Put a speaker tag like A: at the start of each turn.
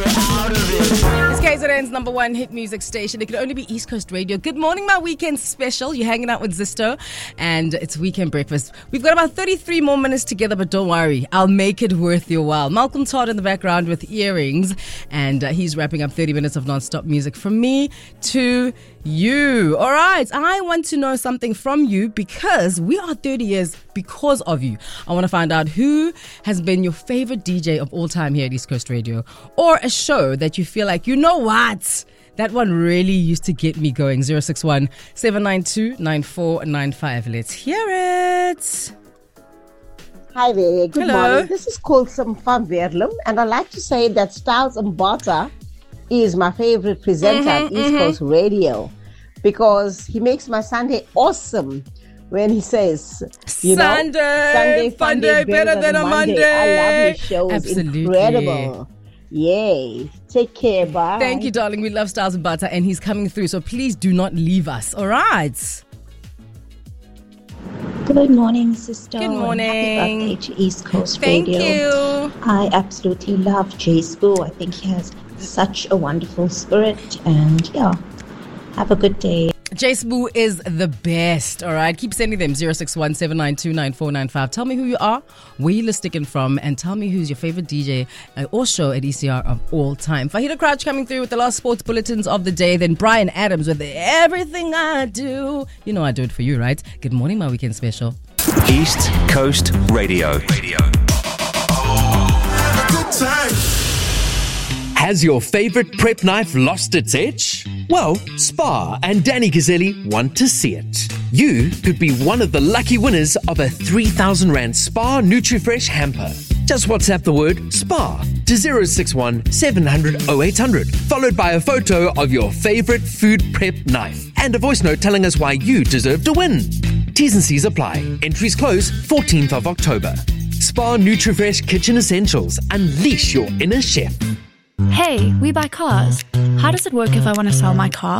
A: It's KZN's number one hit music station. It could only be East Coast Radio. Good morning, my weekend special. You're hanging out with Zisto, and it's weekend breakfast. We've got about 33 more minutes together, but don't worry, I'll make it worth your while. Malcolm Todd in the background with earrings, and he's wrapping up 30 minutes of non-stop music from me to you. All right, I want to know something from you because we are 30 years because of you. I want to find out who has been your favorite DJ of all time here at East Coast Radio, or a show that you feel like, you know what? That one really used to get me going. 061 792 9495. Let's hear it.
B: Hi there. Good
A: Hello.
B: morning. This is Colson van Verlem, and I'd like to say that Styles Mbata is my favorite presenter at East Coast Radio because he makes my Sunday awesome when he says,
A: Sunday fun day, better than a Monday.
B: I love his show. It's
A: Absolutely.
B: incredible. Yay. Take care. Bye.
A: Thank you, darling. We love Styles and Butter, and he's coming through, so please do not leave us. All right.
C: Good morning, sister.
A: Good morning.
C: Happy birthday to East Coast
A: Thank
C: Radio.
A: you.
C: I absolutely love Jay Spoo. I think he has such a wonderful spirit, and yeah, have a good day.
A: Jace Boo is the best. All right. Keep sending them 061 792 9495. Tell me who you are, where you're sticking from, and tell me who's your favorite DJ or show at ECR of all time. Fahida Crouch coming through with the last sports bulletins of the day. Then Brian Adams with Everything I Do. You know I do it for you, right? Good morning, my weekend special.
D: East Coast Radio.
E: Good time.
F: Has your favorite prep knife lost its edge? Well, Spar and Danny Gazzelli want to see it. You could be one of the lucky winners of a 3,000 Rand Spar NutriFresh hamper. Just WhatsApp the word SPAR to 061 700 0800, followed by a photo of your favorite food prep knife and a voice note telling us why you deserve to win. T's and C's apply. Entries close 14th of October. Spar NutriFresh Kitchen Essentials. Unleash your inner chef.
G: Hey, we buy cars. How does it work if I want to sell my car?